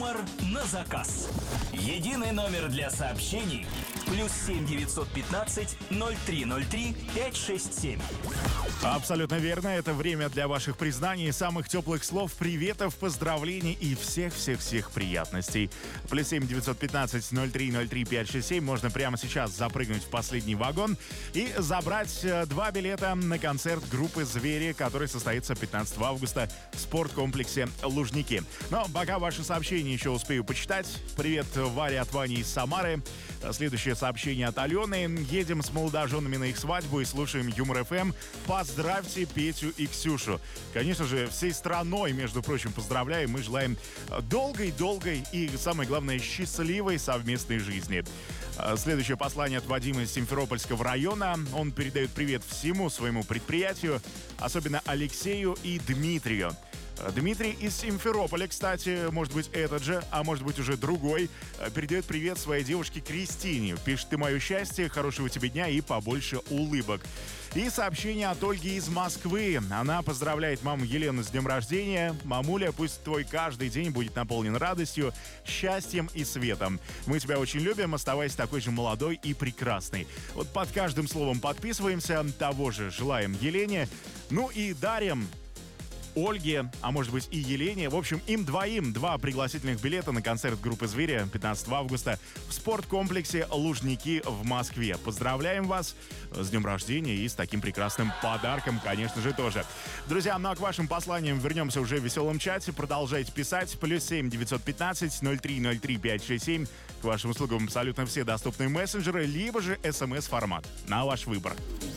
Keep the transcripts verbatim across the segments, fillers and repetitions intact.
Юмор на заказ. Единый номер для сообщений. Плюс семь девятьсот пятнадцать ноль три ноль три пять шесть семь. Абсолютно верно. Это время для ваших признаний, самых теплых слов, приветов, поздравлений и всех-всех-всех приятностей. Плюс семь девятьсот пятнадцать ноль три ноль три пять шесть семь. Можно прямо сейчас запрыгнуть в последний вагон и забрать два билета на концерт группы «Звери», который состоится пятнадцатого августа в спорткомплексе «Лужники». Но пока ваши сообщения еще успею почитать. Привет, Варя от Вани из Самары. Следующее сообщение от Алены. Едем с молодоженами на их свадьбу и слушаем Юмор ФМ. Поздравьте Петю и Ксюшу. Конечно же, всей страной, между прочим, поздравляем. Мы желаем долгой-долгой и, самое главное, счастливой совместной жизни. Следующее послание от Вадима из Симферопольского района. Он передает привет всему своему предприятию, особенно Алексею и Дмитрию. Дмитрий из Симферополя, кстати, может быть этот же, а может быть уже другой, передает привет своей девушке Кристине. Пишет: ты мое счастье, хорошего тебе дня и побольше улыбок. И сообщение от Ольги из Москвы. Она поздравляет маму Елену с днем рождения. Мамуля, пусть твой каждый день будет наполнен радостью, счастьем и светом. Мы тебя очень любим, оставайся такой же молодой и прекрасной. Вот под каждым словом подписываемся, того же желаем Елене. Ну и дарим Ольге, а может быть и Елене. В общем, им двоим два пригласительных билета на концерт группы «Звери» пятнадцатого августа в спорткомплексе «Лужники» в Москве. Поздравляем вас с днем рождения и с таким прекрасным подарком, конечно же, тоже. Друзья, ну а к вашим посланиям вернемся уже в веселом чате. Продолжайте писать. Плюс семь девятьсот пятнадцать ноль три ноль три пять шесть семь. К вашим услугам абсолютно все доступные мессенджеры, либо же смс-формат. На ваш выбор.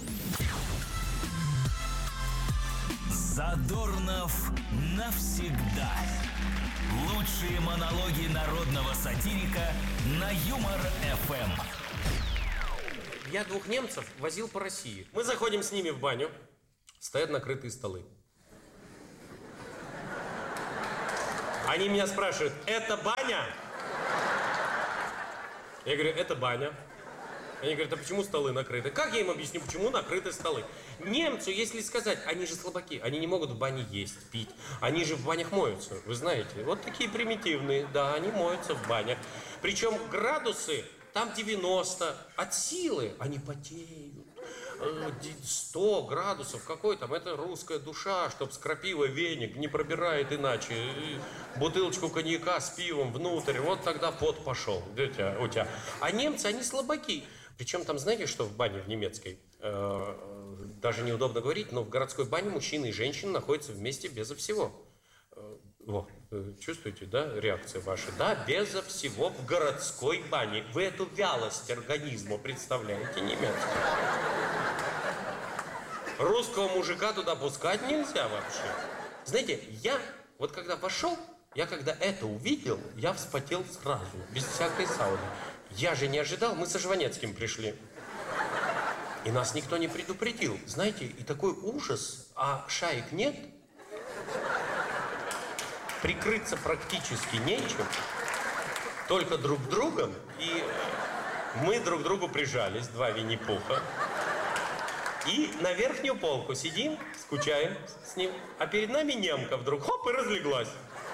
Задорнов навсегда. Лучшие монологи народного сатирика на Юмор ФМ. Я двух немцев возил по России. Мы заходим с ними в баню. Стоят накрытые столы. Они меня спрашивают: это баня? Я говорю: это баня. Они говорят: а почему столы накрыты? Как я им объясню, почему накрыты столы? Немцу, если сказать, они же слабаки, они не могут в бане есть, пить. Они же в банях моются, вы знаете. Вот такие примитивные, да, они моются в банях. Причем градусы там девяносто. От силы они потеют. сто градусов, какой там? Это русская душа, чтоб с крапивой веник не пробирает иначе. Бутылочку коньяка с пивом внутрь, вот тогда пот пошел. У тебя, у тебя. А немцы, они слабаки. Причем там, знаете, что в бане в немецкой? Э, даже неудобно говорить, но в городской бане мужчины и женщины находятся вместе безо всего. Э, во, чувствуете, да, реакция ваша? Да, безо всего в городской бане. Вы эту вялость организма представляете, немецкую? Русского мужика туда пускать нельзя вообще. Знаете, я вот когда вошел, я когда это увидел, я вспотел сразу, без всякой сауны. Я же не ожидал, мы со Жванецким пришли. И нас никто не предупредил. Знаете, и такой ужас, а шаек нет. Прикрыться практически нечем. Только друг другом. И мы друг к другу прижались, два Винни-Пуха. И на верхнюю полку сидим, скучаем с ним. А перед нами немка вдруг, хоп, и разлеглась.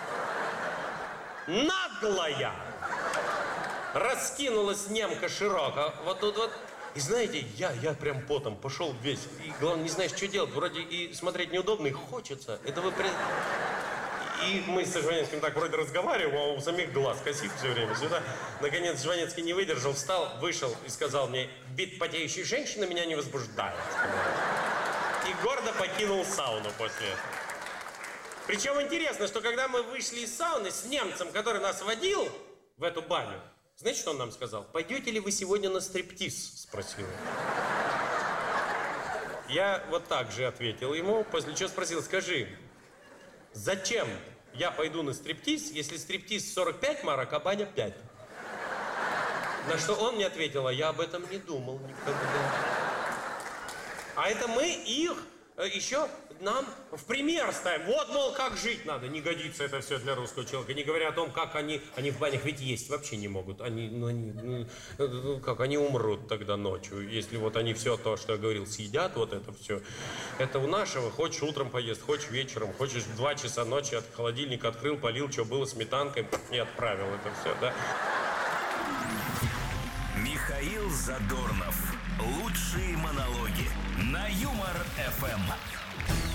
Наглая! Раскинулась немка широко, вот тут вот. И знаете, я, я прям потом пошел весь. И главное, не знаешь, что делать. Вроде и смотреть неудобно, и хочется. Это вы... При... И мы с Жванецким так вроде разговариваем, а у самих глаз косит все время сюда. Наконец Жванецкий не выдержал, встал, вышел и сказал мне: вид потеющей женщины меня не возбуждает. И гордо покинул сауну после этого. Причем интересно, что когда мы вышли из сауны с немцем, который нас водил в эту баню, знаете, что он нам сказал? Пойдете ли вы сегодня на стриптиз? Спросил. Я вот так же ответил ему, после чего спросил: скажи, зачем я пойду на стриптиз, если стриптиз сорок пять марок, а баня пять? На что он мне ответил: а я об этом не думал никогда. А это мы их еще нам в пример ставим. Вот, мол, как жить надо. Не годится это все для русского человека. Не говоря о том, как они, они в банях ведь есть вообще не могут. Они, ну, они, ну, как они умрут тогда ночью, если вот они все то, что я говорил, съедят, вот это все. Это у нашего, хочешь утром поест, хочешь вечером, хочешь в два часа ночи от холодильника открыл, полил, что было сметанкой и отправил это все, да. Михаил Задорнов. Лучшие монологи на Юмор ФМ.